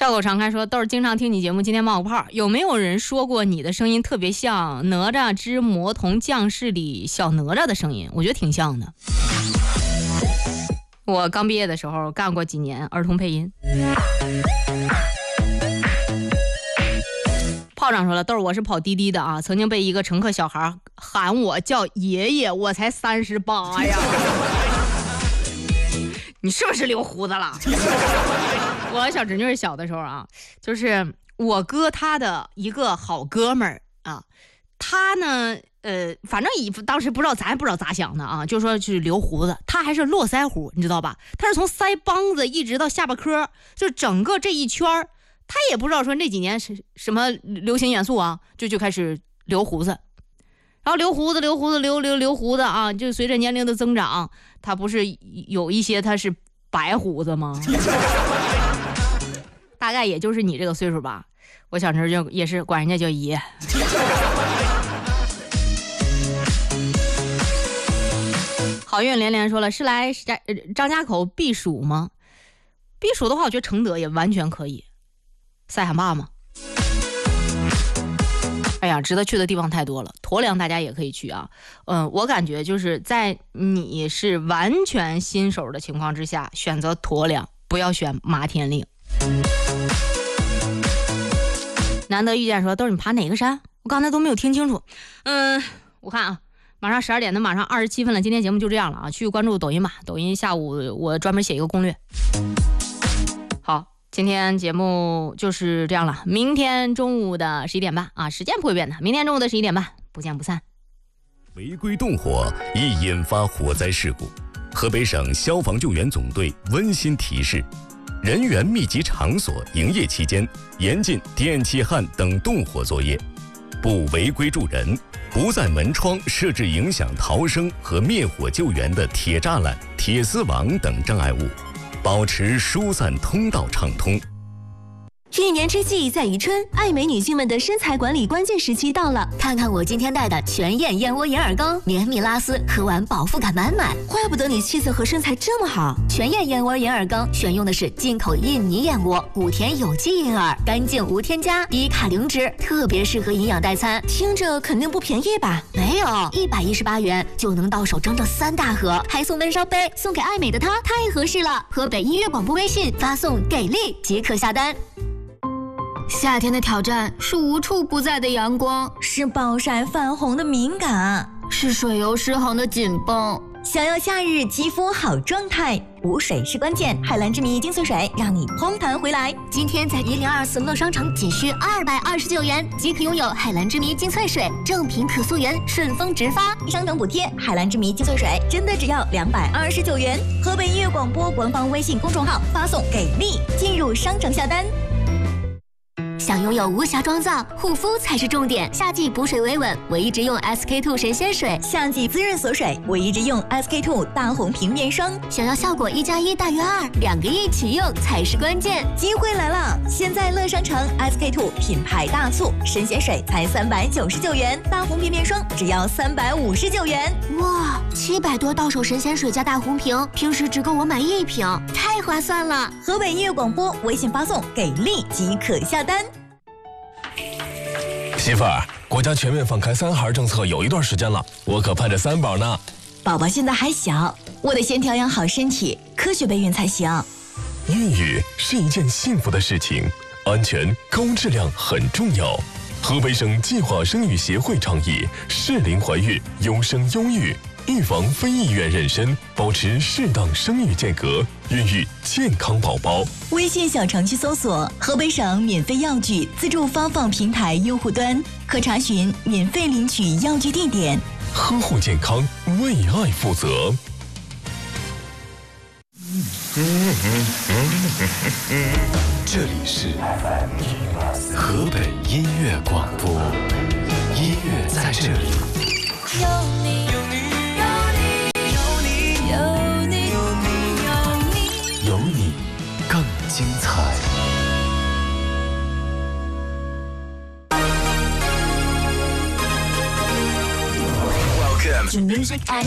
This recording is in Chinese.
笑口常开说，都是经常听你节目，今天冒个泡，有没有人说过你的声音特别像《哪吒之魔童降世》里小哪吒的声音？我觉得挺像的。我刚毕业的时候干过几年儿童配音。炮长说了，豆儿我是跑滴滴的啊，曾经被一个乘客小孩喊我叫爷爷，我才38呀。你是不是留胡子了？我小侄女小的时候啊，就是我哥他的一个好哥们儿啊，他呢反正当时咱也不知道咋想的啊，就说去留胡子，他还是络腮胡，你知道吧？他是从腮帮子一直到下巴颏，就整个这一圈儿，他也不知道说那几年是什么流行元素啊，就开始留胡子。然后留胡子啊，就随着年龄的增长，他不是有一些他是白胡子吗？大概也就是你这个岁数吧。我小时候就也是管人家叫爷。好运连连说了，是来张家口避暑吗？避暑的话，我觉得承德也完全可以。塞罕坝吗？哎呀，值得去的地方太多了，驮粮大家也可以去啊。我感觉就是在你是完全新手的情况之下，选择驮粮，不要选麻天岭。难得遇见说，都是你爬哪个山？我刚才都没有听清楚。我看啊，马上12点的，马上27分了。今天节目就这样了啊，去关注抖音吧，抖音下午我专门写一个攻略。好。今天节目就是这样了，明天中午的11点半啊，时间不会变的，明天中午的11点半，不见不散。 违规动火易引发火灾事故，河北省消防救援总队温馨提示：人员密集场所营业期间，严禁电气焊等动火作业，不违规助人，不在门窗设置影响逃生和灭火救援的铁栅栏、铁丝网等障碍物。保持疏散通道畅通。 一年之计在于春，爱美女性们的身材管理关键时期到了。看看我今天带的全燕燕窝眼耳膏，绵密拉丝，喝完饱腹感满满。怪不得你气色和身材这么好。全燕燕窝眼耳膏选用的是进口印尼燕窝，古田有机银耳，干净无添加，低卡零脂，特别适合营养代餐。听着肯定不便宜吧？没有，118元就能到手整整3大盒，还送闷烧杯，送给爱美的她太合适了。河北音乐广播微信发送给力即可下单。夏天的挑战是无处不在的阳光， 是暴晒泛红的敏感， 是水油失衡的紧绷。 想要夏日肌肤好状态，补水是关键。海蓝之谜精粹水让你嘭弹回来。 今天在1024乐商城仅需229元即可拥有海蓝之谜精粹水，正品可溯源，顺丰直发， 商城补贴。海蓝之谜精粹水真的只要229元。河北音乐广播官方微信公众号发送给力，进入商城下单。 想拥有无瑕妆造，护肤才是重点。夏季补水维稳，我一直用 SK2 神仙水； 夏季滋润锁水，我一直用 SK2 大红瓶面霜。 想要效果1+1大于2，2个一起用才是关键。 机会来了！现在乐商城 SK2 品牌大促，神仙水才399元，大红瓶面霜只要359元。 哇，700多到手神仙水加大红瓶，平时只够我买1瓶，太划算了！ 河北音乐广播微信发送给力即可下单。 媳妇儿，国家全面放开3孩政策有一段时间了，我可盼着3宝呢。 宝宝现在还小，我得先调养好身体，科学备孕才行。 孕育是一件幸福的事情，安全高质量很重要。河北省计划生育协会倡议适龄怀孕，优生优育，预防非意愿妊娠，保持适当生育间隔，孕育健康宝宝。 微信小程序搜索河北省免费药具自助发放平台用户端，可查询免费领取药具地点。 呵护健康，为爱负责。 这里是河北音乐广播，音乐在这里。 有你，有你，有你，有你，有你，有你， 有你更精彩。 To music and